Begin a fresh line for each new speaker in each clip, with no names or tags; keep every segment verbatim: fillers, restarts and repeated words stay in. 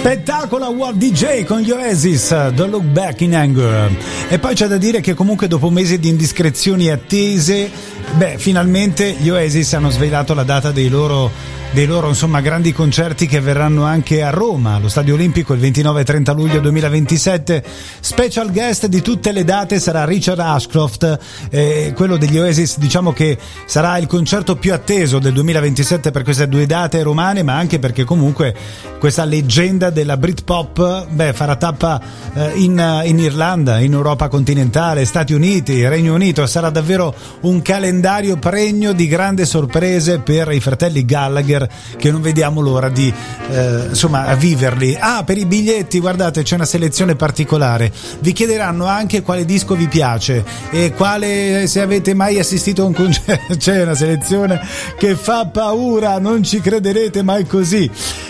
Spettacolo Wolf D J con gli Oasis, Don't Look Back in Anger. E poi c'è da dire che comunque dopo mesi di indiscrezioni attese, beh, finalmente gli Oasis hanno svelato la data dei loro dei loro insomma grandi concerti che verranno anche a Roma, allo Stadio Olimpico il ventinove e trenta luglio duemilaventisette. Special guest di tutte le date sarà Richard Ashcroft, eh, quello degli Oasis diciamo che sarà il concerto più atteso del duemilaventisette per queste due date romane, ma anche perché comunque questa leggenda della Britpop beh, farà tappa eh, in, in Irlanda, in Europa continentale, Stati Uniti, Regno Unito. Sarà davvero un calendario pregno di grandi sorprese per i fratelli Gallagher, che non vediamo l'ora di eh, insomma viverli. Ah, per i biglietti guardate c'è una selezione particolare, vi chiederanno anche quale disco vi piace e quale, se avete mai assistito a un concerto. C'è una selezione che fa paura, non ci crederete mai così.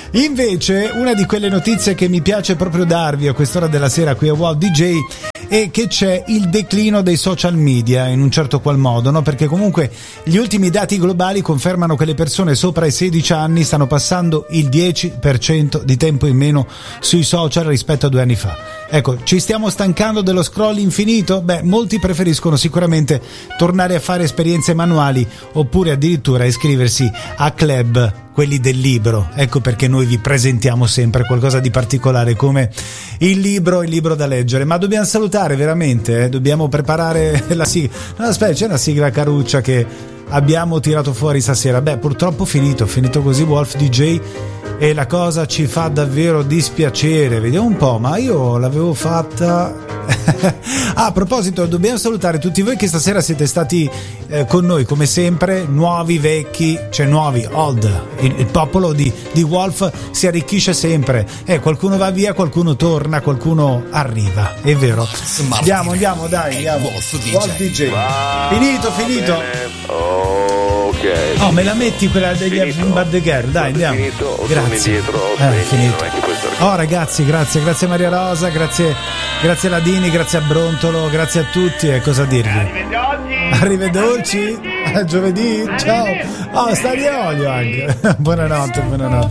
Invece una di quelle notizie che mi piace proprio darvi a quest'ora della sera qui a Wow D J è che c'è il declino dei social media in un certo qual modo, no? Perché comunque gli ultimi dati globali confermano che le persone sopra i sedici anni stanno passando il dieci per cento di tempo in meno sui social rispetto a due anni fa. Ecco, ci stiamo stancando dello scroll infinito? Beh, molti preferiscono sicuramente tornare a fare esperienze manuali oppure addirittura iscriversi a club, quelli del libro. Ecco perché noi vi presentiamo sempre qualcosa di particolare come il libro, il libro da leggere. Ma dobbiamo salutare veramente, eh? Dobbiamo preparare la sigla. No, aspetta, c'è una sigla caruccia che abbiamo tirato fuori stasera. Beh, purtroppo finito, finito così Wolf D J e la cosa ci fa davvero dispiacere. Vediamo un po', ma io l'avevo fatta. Ah, a proposito, dobbiamo salutare tutti voi che stasera siete stati eh, con noi come sempre, nuovi, vecchi, cioè nuovi, old. Il, il popolo di, di Wolf si arricchisce sempre. Eh, qualcuno va via, qualcuno torna, qualcuno arriva. È vero. Andiamo, andiamo, dai, andiamo. Wolf D J. Finito, finito.
Ok.
Oh, me la metti quella degli Bad the Girl, dai, andiamo.
Finito,
grazie.
Dietro,
eh, finito.
finito.
Oh ragazzi, grazie, grazie Maria Rosa, grazie, grazie Ladini, grazie a Brontolo, grazie a tutti e cosa dirvi? Arrivederci, a giovedì, ciao. Oh, sta di olio anche. Buonanotte, buonanotte.